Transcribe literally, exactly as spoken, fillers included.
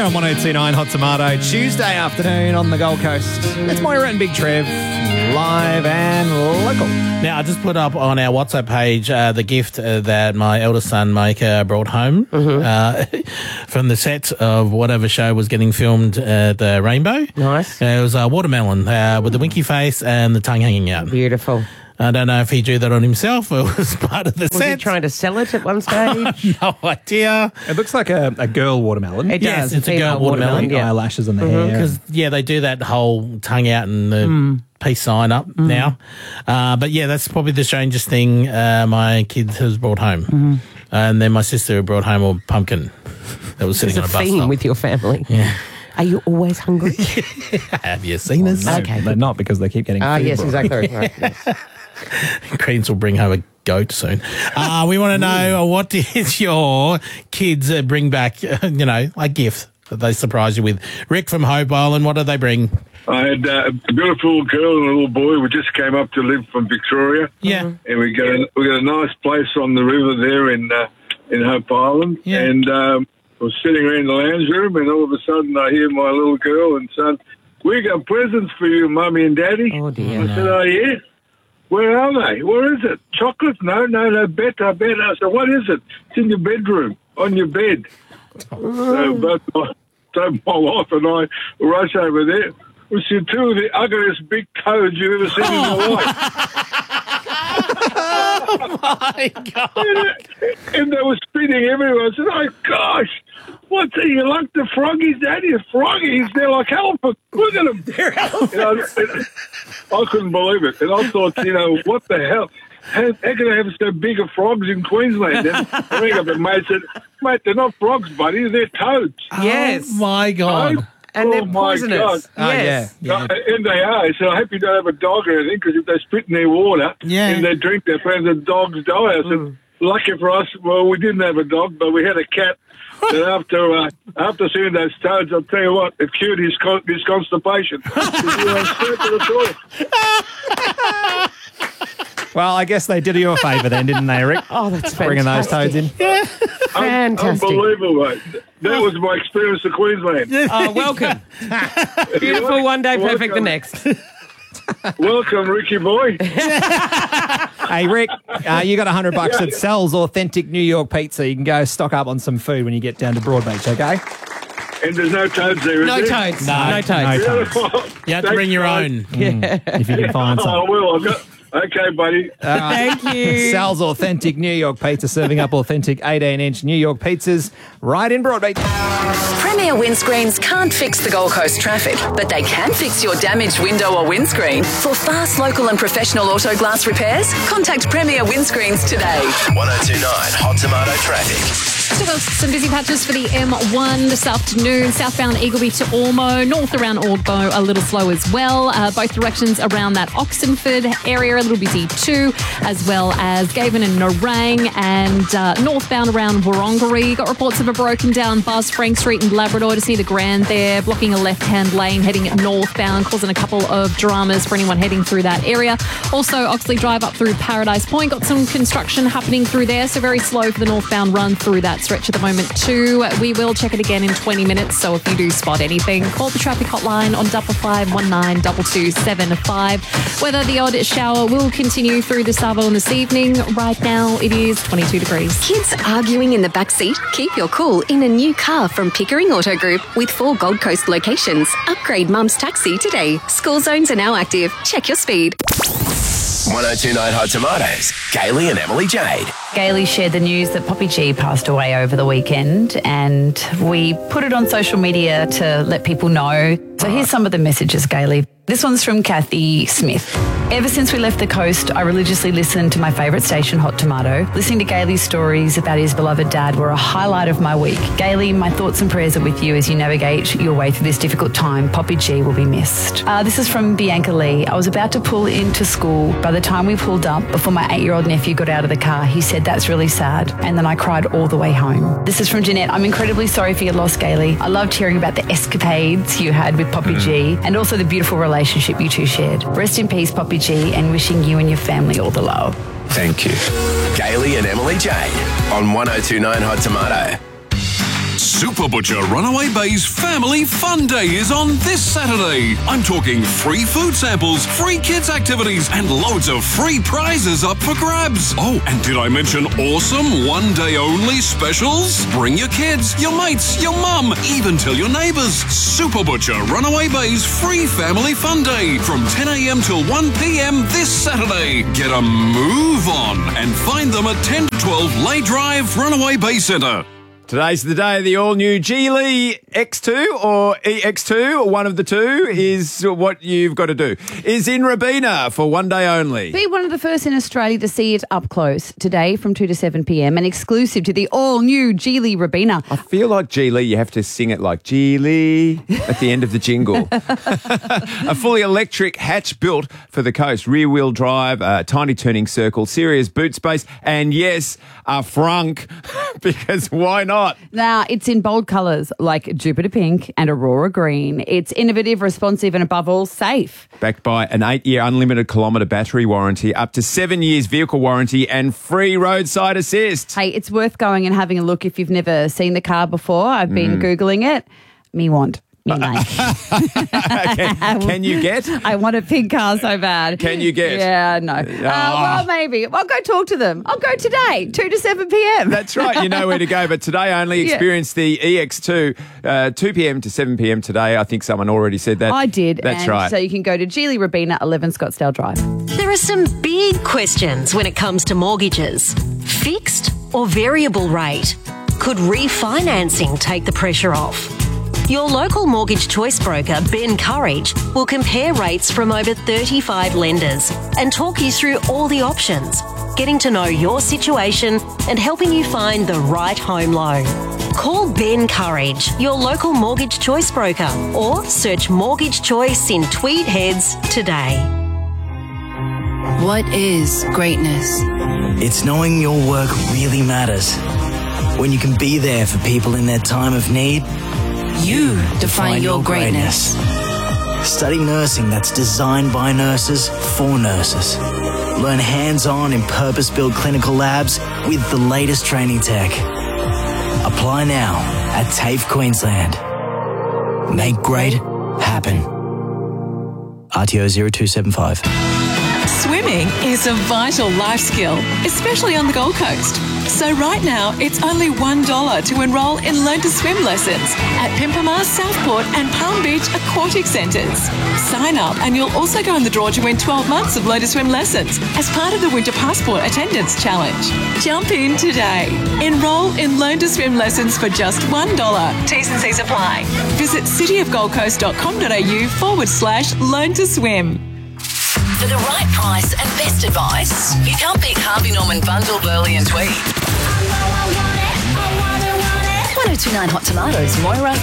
on one oh two nine Hot Tomato, Tuesday afternoon on the Gold Coast. It's Moira and Big Trev, live and local. Now, I just put up on our WhatsApp page uh, the gift uh, that my eldest son, Micah, brought home mm-hmm. uh, from the set of whatever show was getting filmed at the Rainbow. Nice. Uh, it was a watermelon uh, with the winky face and the tongue hanging out. Beautiful. I don't know if he drew that on himself or was part of the was set. Was he trying to sell it at one stage? No idea. It looks like a, a girl watermelon. It yes, does. it's a girl watermelon. watermelon yeah. Eyelashes on the mm-hmm. hair. Because, yeah, they do that whole tongue out and the mm. peace sign up mm. now. Uh, but, yeah, that's probably the strangest thing uh, my kid has brought home. Mm. And then my sister brought home a pumpkin that was sitting There's on a bus a theme stop. with your family. Yeah. Are you always hungry? Have you seen us? No, okay. They're not because they keep getting Ah, food yes, brought. exactly. Right, yes. Greens will bring home a goat soon. Uh, we want to know uh, what did your kids uh, bring back, uh, you know, a gift that they surprised you with. Rick from Hope Island, what did they bring? I had uh, a beautiful girl and a little boy. We just came up to live from Victoria. Yeah. And we got a, we got a nice place on the river there in uh, in Hope Island. Yeah. And um, I was sitting around the lounge room, and all of a sudden I hear my little girl and son, "We got presents for you, Mummy and Daddy." Oh, dear. I said, "Oh, yeah? Where are they? Where is it? Chocolate? No, no, no, better, better." I said, "What is it?" "It's in your bedroom, on your bed." So both my, so my wife and I rush over there. We see two of the ugliest big toads you've ever seen in your life. Oh, my God. And, and they were spitting everywhere. I said, "Oh, gosh, what's that? You like the froggies, Daddy? The froggies, they're like elephants. Look at them." They're elephants. You know, and I couldn't believe it. And I thought, you know, what the hell? How, how can they have so big of frogs in Queensland? And I rang up and mate said, "Mate, they're not frogs, buddy. They're toads." Yes. Oh, my God. Toads? And Oh, they're my poisonous. God. Oh, Yes. yeah. No, and they are. So I hope you don't have a dog or anything, because if they spit in their water Yeah. and they drink their friends, the dogs die. I said, Mm. lucky for us, well, we didn't have a dog, but we had a cat. And after uh, after seeing those toads, I'll tell you what, it cured his, con- his constipation. He went straight to the toilet. Well, I guess they did you a favour then, didn't they, Rick? Oh, that's fantastic. Bringing those toads in. Fantastic. Unbelievable, mate. That was my experience in Queensland. Oh, welcome. Beautiful one day, perfect the next. Welcome, Ricky boy. Hey, Rick, uh, you got a hundred bucks that sells authentic New York pizza. You can go stock up on some food when you get down to Broadbeach, okay? And there's no toads there, is No there? toads. No. No toads. No toads. You have to bring your own. Mm, if you can find Oh, some. well, I've got... Okay, buddy. Thank you. Sal's authentic New York pizza, serving up authentic eighteen inch New York pizzas right in Broadbeach. Premier Windscreens can't fix the Gold Coast traffic, but they can fix your damaged window or windscreen. For fast, local and professional auto glass repairs, contact Premier Windscreens today. one oh two nine Hot Tomato Traffic. Still got some busy patches for the M one this afternoon. Southbound Eagleby to Ormo, north around Orbo a little slow as well. Uh, both directions around that Oxenford area a little busy too, as well as Gavin and Narang, and uh, northbound around Wurrunggeri. Got reports of a broken down bus, Frank Street and Labrador. Just near the Grand there, blocking a left-hand lane heading northbound, causing a couple of dramas for anyone heading through that area. Also, Oxley Drive up through Paradise Point, got some construction happening through there, so very slow for the northbound run through that stretch at the moment too. We will check it again in twenty minutes, so if you do spot anything, call the traffic hotline on double five one nine double two seven five. Whether the odd shower will continue through the Savo this evening. Right now it is twenty-two degrees. Kids arguing in the back seat? Keep your cool in a new car from Pickering Auto Group with four Gold Coast locations. Upgrade Mum's taxi today. School zones are now active. Check your speed. one oh two nine Hot Tomatoes. Gailey and Emily Jade. Gailey shared the news that Poppy G passed away over the weekend, and we put it on social media to let people know. So here's some of the messages, Gailey. This one's from Kathy Smith. Ever since we left the coast, I religiously listened to my favourite station, Hot Tomato. Listening to Gailey's stories about his beloved dad were a highlight of my week. Gailey, my thoughts and prayers are with you as you navigate your way through this difficult time. Poppy G will be missed. Uh, this is from Bianca Lee. I was about to pull into school. By the time we pulled up, before my eight-year-old nephew got out of the car, he said, "That's really sad." And then I cried all the way home. This is from Jeanette. I'm incredibly sorry for your loss, Gailey. I loved hearing about the escapades you had with Poppy G and also the beautiful relationship you two shared. Rest in peace, Poppy G, and wishing you and your family all the love. Thank you. Gailey and Emily Jade on one oh two nine Hot Tomato. Super Butcher Runaway Bay's Family Fun Day is on this Saturday. I'm talking free food samples, free kids activities, and loads of free prizes up for grabs. Oh, and did I mention awesome one-day-only specials? Bring your kids, your mates, your mum, even tell your neighbours. Super Butcher Runaway Bay's free Family Fun Day from ten a.m. till one p.m. this Saturday. Get a move on and find them at ten to twelve Lay Drive, Runaway Bay Centre. Today's the day of the all-new Geely X two or E X two, or one of the two, is what you've got to do. Is in Robina for one day only. Be one of the first in Australia to see it up close today from two to seven p.m. and exclusive to the all-new Geely Robina. I feel like Geely, you have to sing it like Geely at the end of the jingle. A fully electric hatch built for the coast, rear-wheel drive, a tiny turning circle, serious boot space, and yes, a frunk, because why not? Now, it's in bold colours like Jupiter Pink and Aurora Green. It's innovative, responsive and above all, safe. Backed by an eight-year unlimited kilometre battery warranty, up to seven years vehicle warranty and free roadside assist. Hey, it's worth going and having a look if you've never seen the car before. I've been mm. Googling it. Me want. Me like. can, can you get? I want a pink car so bad. Can you get? Yeah, no. Oh. Uh, well, maybe. I'll go talk to them. I'll go today, two to seven p.m. That's right. You know where to go. But today only experience yeah. the E X two, uh, two p.m. to seven p.m. today. I think someone already said that. I did. That's and right. So you can go to Geely Robina, eleven Scottsdale Drive. There are some big questions when it comes to mortgages. Fixed or variable rate? Could refinancing take the pressure off? Your local mortgage choice broker, Ben Courage, will compare rates from over thirty-five lenders and talk you through all the options, getting to know your situation and helping you find the right home loan. Call Ben Courage, your local mortgage choice broker, or search Mortgage Choice in Tweed Heads today. What is greatness? It's knowing your work really matters. When you can be there for people in their time of need, you define your greatness. Study nursing that's designed by nurses for nurses. Learn hands-on in purpose-built clinical labs with the latest training tech. Apply now at TAFE Queensland. Make great happen. R T O zero two seven five. Swimming is a vital life skill, especially on the Gold Coast. So right now, it's only one dollar to enrol in Learn to Swim lessons at Pimpama, Southport and Palm Beach Aquatic Centres. Sign up and you'll also go in the draw to win twelve months of Learn to Swim lessons as part of the Winter Passport Attendance Challenge. Jump in today. Enrol in Learn to Swim lessons for just one dollar. T's and C's apply. Visit cityofgoldcoast.com.au forward slash Learn to Swim. For the right price and best advice, you can't pick Harvey Norman Bundle, Burley and Tweed. one oh two point nine Hot Tomatoes, Moira,